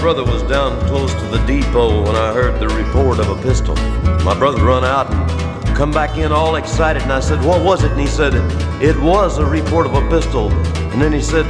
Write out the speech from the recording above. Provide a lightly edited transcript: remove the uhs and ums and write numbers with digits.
Brother was down close to the depot when I heard the report of a pistol. My brother run out and come back in all excited, and I said, "What was it?" And he said, "It was a report of a pistol." And then he said,